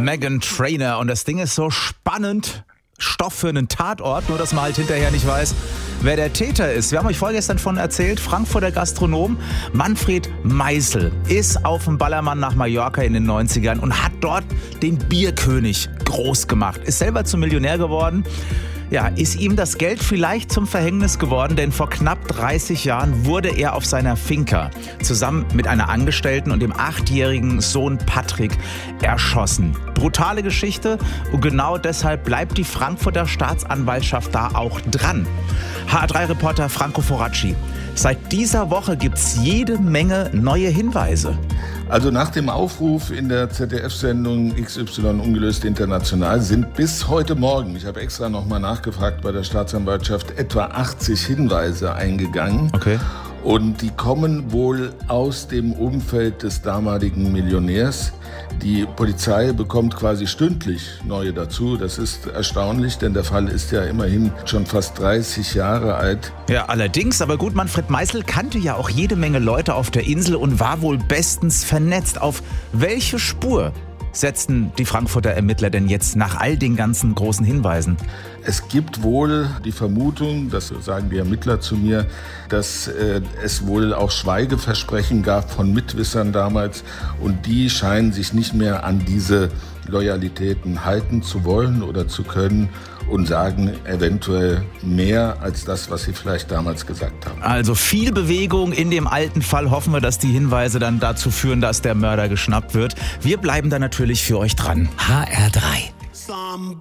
Meghan Trainor. Und das Ding ist so spannend. Stoff für einen Tatort, nur dass man halt hinterher nicht weiß, wer der Täter ist. Wir haben euch vorgestern von erzählt, Frankfurter Gastronom Manfred Meißel ist auf dem Ballermann nach Mallorca in den 90ern und hat dort den Bierkönig groß gemacht. Ist selber zum Millionär geworden. Ja, ist ihm das Geld vielleicht zum Verhängnis geworden, denn vor knapp 30 Jahren wurde er auf seiner Finca zusammen mit einer Angestellten und dem 8-jährigen Sohn Patrick erschossen. Brutale Geschichte und genau deshalb bleibt die Frankfurter Staatsanwaltschaft da auch dran. HR3-Reporter Franco Foracci. Seit dieser Woche gibt's jede Menge neue Hinweise. Also nach dem Aufruf in der ZDF-Sendung XY Ungelöst International sind bis heute Morgen, ich habe extra nochmal nachgefragt bei der Staatsanwaltschaft, etwa 80 Hinweise eingegangen. Okay. Und die kommen wohl aus dem Umfeld des damaligen Millionärs. Die Polizei bekommt quasi stündlich neue dazu. Das ist erstaunlich, denn der Fall ist ja immerhin schon fast 30 Jahre alt. Ja, allerdings, aber gut, Manfred Meißel kannte ja auch jede Menge Leute auf der Insel und war wohl bestens vernetzt. Auf welche Spur setzten die Frankfurter Ermittler denn jetzt nach all den ganzen großen Hinweisen? Es gibt wohl die Vermutung, das sagen die Ermittler zu mir, dass es wohl auch Schweigeversprechen gab von Mitwissern damals und die scheinen sich nicht mehr an diese Loyalitäten halten zu wollen oder zu können und sagen eventuell mehr als das, was sie vielleicht damals gesagt haben. Also viel Bewegung in dem alten Fall. Hoffen wir, dass die Hinweise dann dazu führen, dass der Mörder geschnappt wird. Wir bleiben da natürlich für euch dran. HR3.